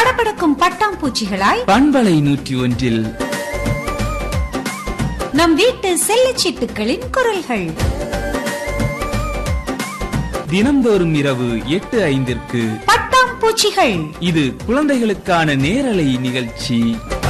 படபடக்கும் பட்டாம்பூச்சிகளாய் பண்பலை 101 நம் வீட்டு செல்லச்சீட்டுகளின் குரல்கள். தினந்தோறும் இரவு 8:05 பட்டாம்பூச்சிகள். இது குழந்தைகளுக்கான நேரலை நிகழ்ச்சி.